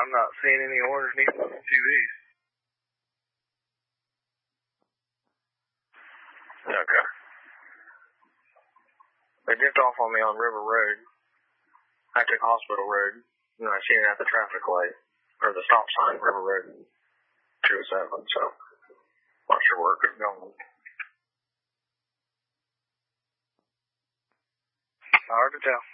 I'm not seeing any orange needles on the TVs. Okay. They dipped off on me on River Road. I took Hospital Road, and I seen it at the traffic light, or the stop sign, River Road 207, so not sure where it could have gone. Hard to tell.